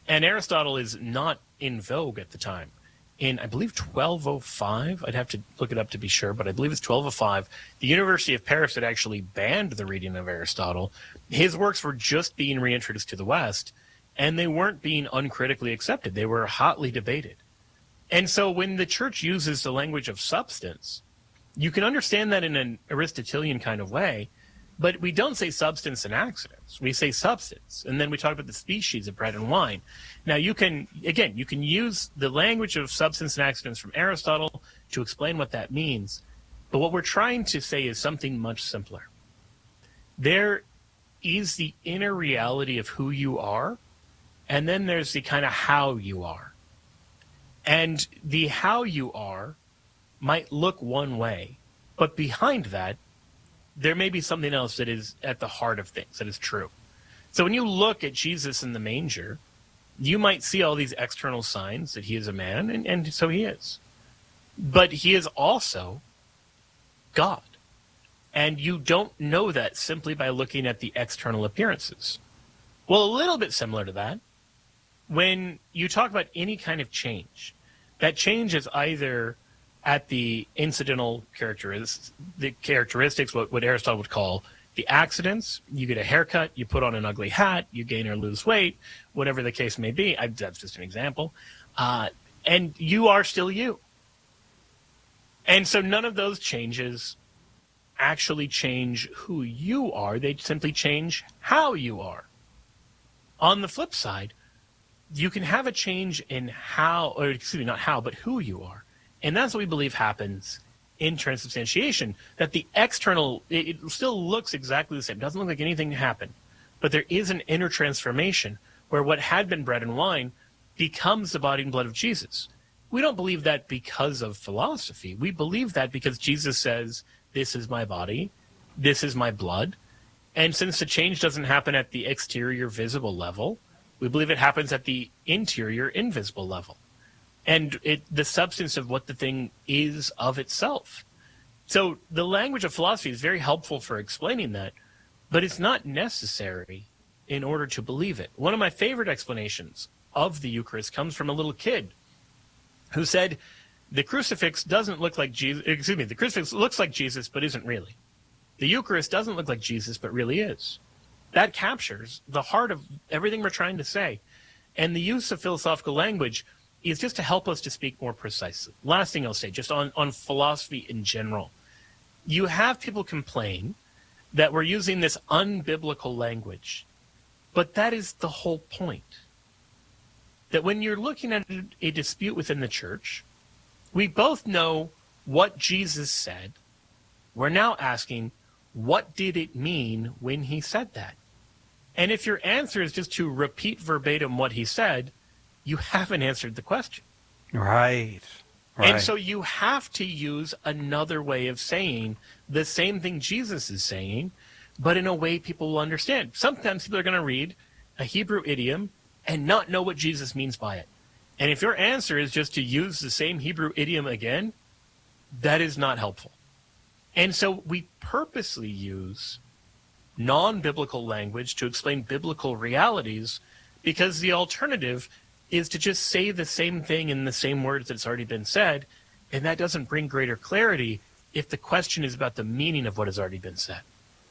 And Aristotle is not in vogue at the time. In, I believe, 1205, I'd have to look it up to be sure, but I believe it's 1205, the University of Paris had actually banned the reading of Aristotle. His works were just being reintroduced to the West, and they weren't being uncritically accepted. They were hotly debated. And so when the church uses the language of substance, you can understand that in an Aristotelian kind of way, but we don't say substance and accidents. We say substance. And then we talk about the species of bread and wine. Now, you can use the language of substance and accidents from Aristotle to explain what that means. But what we're trying to say is something much simpler. There is the inner reality of who you are, and then there's the kind of how you are. And the how you are might look one way, but behind that, there may be something else that is at the heart of things, that is true. So when you look at Jesus in the manger, you might see all these external signs that he is a man, and so he is. But he is also God. And you don't know that simply by looking at the external appearances. Well, a little bit similar to that, when you talk about any kind of change, that change is either at the incidental characteristics, what Aristotle would call the accidents. You get a haircut, you put on an ugly hat, you gain or lose weight, whatever the case may be. That's just an example. And you are still you. And so none of those changes actually change who you are. They simply change how you are. On the flip side, you can have a change in not how, but who you are. And that's what we believe happens in transubstantiation, that the external, it still looks exactly the same. It doesn't look like anything happened. But there is an inner transformation where what had been bread and wine becomes the body and blood of Jesus. We don't believe that because of philosophy. We believe that because Jesus says, this is my body, this is my blood. And since the change doesn't happen at the exterior visible level, we believe it happens at the interior invisible level. And the substance of what the thing is of itself. So the language of philosophy is very helpful for explaining that, but it's not necessary in order to believe it. One of my favorite explanations of the Eucharist comes from a little kid who said, the crucifix doesn't look like Jesus, the crucifix looks like Jesus, but isn't really. The Eucharist doesn't look like Jesus, but really is. That captures the heart of everything we're trying to say. And the use of philosophical language is just to help us to speak more precisely. Last thing I'll say, just on philosophy in general. You have people complain that we're using this unbiblical language, but that is the whole point. That when you're looking at a dispute within the church, we both know what Jesus said. We're now asking, what did it mean when he said that? And if your answer is just to repeat verbatim what he said, you haven't answered the question. Right. And so you have to use another way of saying the same thing Jesus is saying, but in a way people will understand. Sometimes people are going to read a Hebrew idiom and not know what Jesus means by it. And if your answer is just to use the same Hebrew idiom again, that is not helpful. And so we purposely use non-biblical language to explain biblical realities, because the alternative is to just say the same thing in the same words that's already been said, and that doesn't bring greater clarity if the question is about the meaning of what has already been said.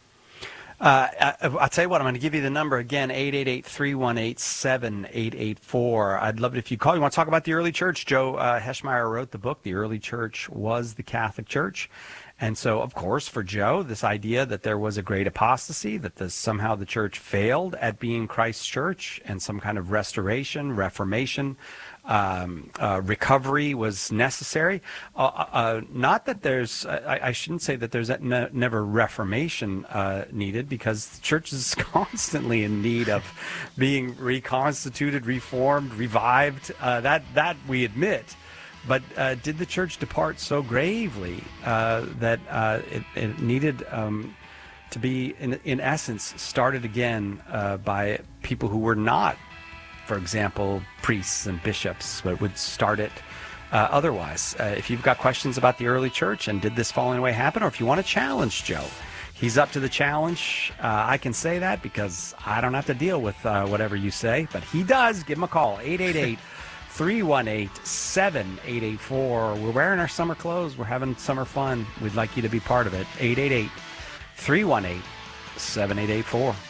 I'll tell you what, I'm going to give you the number again, 888-318-7884. I'd love it if you call. You want to talk about the early church? Joe Heschmeyer wrote the book, The Early Church Was the Catholic Church. And so, of course, for Joe, this idea that there was a great apostasy, that somehow the church failed at being Christ's church, and some kind of restoration, reformation, recovery was necessary. Not that there's, I shouldn't say that there's never reformation needed, because the church is constantly in need of being reconstituted, reformed, revived. That we admit. But did the church depart so gravely that it needed to be, in essence, started again by people who were not, for example, priests and bishops, but would start it otherwise? If you've got questions about the early church and did this falling away happen, or if you want to challenge Joe, He's up to the challenge. I can say that because I don't have to deal with whatever you say, but he does. Give him a call, 888-318-7884. We're wearing our summer clothes. We're having summer fun. We'd like you to be part of it. 888-318-7884.